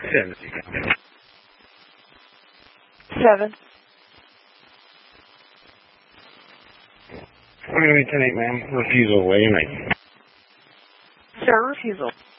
7. 7. What do you mean tonight, ma'am? Refusal. What do you mean? Sir, refusal.